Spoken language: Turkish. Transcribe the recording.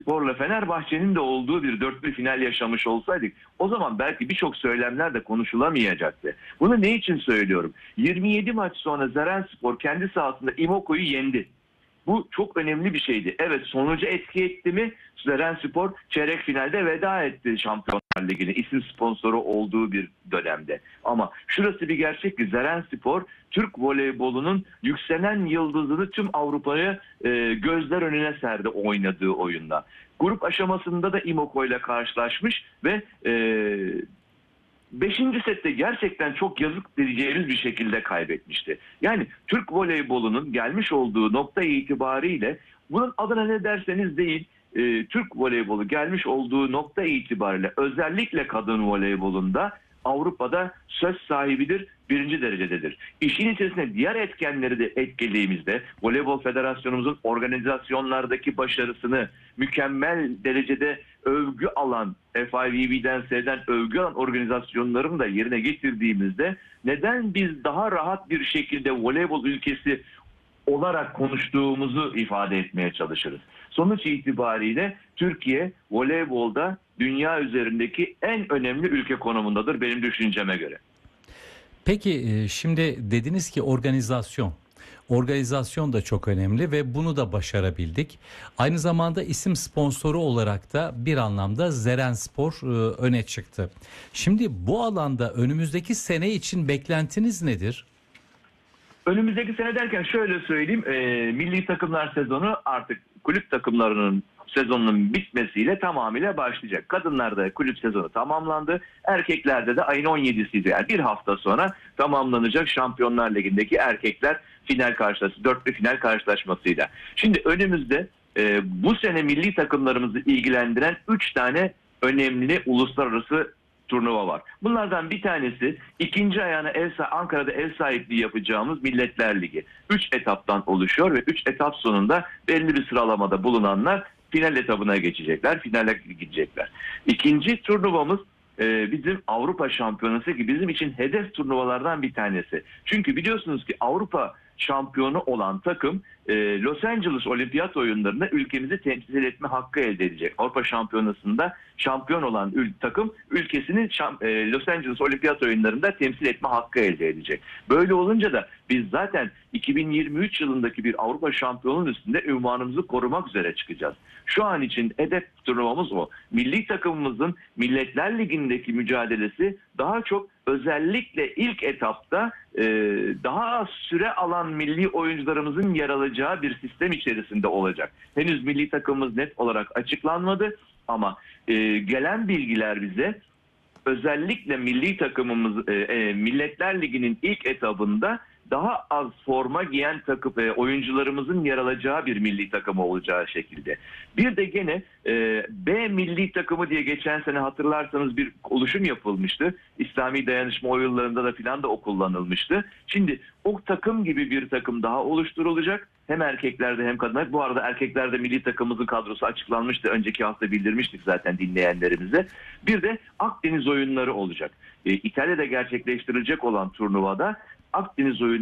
Spor'la Fenerbahçe'nin de olduğu bir dörtlü final yaşamış olsaydık, o zaman belki birçok söylemler de konuşulamayacaktı. Bunu ne için söylüyorum? 27 maç sonra Zerenspor kendi sahasında İmoko'yu yendi. Bu çok önemli bir şeydi. Evet, sonuca etki etti mi? Zerenspor çeyrek finalde veda etti Şampiyonlar Ligi'ne, isim sponsoru olduğu bir dönemde. Ama şurası bir gerçek ki Zerenspor Türk voleybolunun yükselen yıldızını tüm Avrupa'ya gözler önüne serdi oynadığı oyunda. Grup aşamasında da Imoko ile karşılaşmış ve 5. sette gerçekten çok yazık diyeceğimiz bir şekilde kaybetmişti. Yani Türk voleybolunun gelmiş olduğu nokta itibariyle, bunun adına ne derseniz deyin, Türk voleybolu gelmiş olduğu nokta itibariyle özellikle kadın voleybolunda Avrupa'da söz sahibidir, birinci derecededir. İşin içerisinde diğer etkenleri de etkilediğimizde Voleybol Federasyonumuzun organizasyonlardaki başarısını, mükemmel derecede övgü alan, FIVB'den S'den övgü alan organizasyonlarını da yerine getirdiğimizde neden biz daha rahat bir şekilde voleybol ülkesi olarak konuştuğumuzu ifade etmeye çalışırız. Sonuç itibariyle Türkiye voleybolda dünya üzerindeki en önemli ülke konumundadır benim düşünceme göre. Peki şimdi dediniz ki organizasyon. Organizasyon da çok önemli ve bunu da başarabildik. Aynı zamanda isim sponsoru olarak da bir anlamda Zerenspor öne çıktı. Şimdi bu alanda önümüzdeki sene için beklentiniz nedir? Önümüzdeki sene derken şöyle söyleyeyim, milli takımlar sezonu artık kulüp takımlarının sezonunun bitmesiyle tamamıyla başlayacak. Kadınlarda kulüp sezonu tamamlandı. Erkeklerde de ayın 17'siydi. Yani bir hafta sonra tamamlanacak Şampiyonlar Ligi'ndeki erkekler final karşılaşması, dörtlü final karşılaşmasıyla. Şimdi önümüzde bu sene milli takımlarımızı ilgilendiren 3 tane önemli uluslararası turnuva var. Bunlardan bir tanesi ikinci ayağına Ankara'da ev sahipliği yapacağımız Milletler Ligi. 3 etaptan oluşuyor ve 3 etap sonunda belli bir sıralamada bulunanlar final etabına geçecekler, finale gidecekler. İkinci turnuvamız bizim Avrupa Şampiyonası ki bizim için hedef turnuvalardan bir tanesi. Çünkü biliyorsunuz ki Avrupa şampiyonu olan takım Los Angeles Olimpiyat Oyunları'nda ülkemizi temsil etme hakkı elde edecek. Avrupa Şampiyonası'nda şampiyon olan takım ülkesini Los Angeles Olimpiyat Oyunları'nda temsil etme hakkı elde edecek. Böyle olunca da biz zaten 2023 yılındaki bir Avrupa şampiyonunun üstünde ünvanımızı korumak üzere çıkacağız. Şu an için hedef turnuvamız o. Milli takımımızın Milletler Ligi'ndeki mücadelesi daha çok özellikle ilk etapta daha az süre alan milli oyuncularımızın yer alacağı bir sistem içerisinde olacak. Henüz milli takımımız net olarak açıklanmadı ama gelen bilgiler bize özellikle milli takımımız Milletler Ligi'nin ilk etabında daha az forma giyen oyuncularımızın yer alacağı bir milli takımı olacağı şekilde. Bir de gene B milli takımı diye geçen sene hatırlarsanız bir oluşum yapılmıştı. İslami dayanışma oyunlarında da filan da o kullanılmıştı. Şimdi o takım gibi bir takım daha oluşturulacak. Hem erkeklerde hem kadınlarda. Bu arada erkeklerde milli takımımızın kadrosu açıklanmıştı. Önceki hafta bildirmiştik zaten dinleyenlerimize. Bir de Akdeniz oyunları olacak. İtalya'da gerçekleştirilecek olan turnuvada Akdeniz oyunları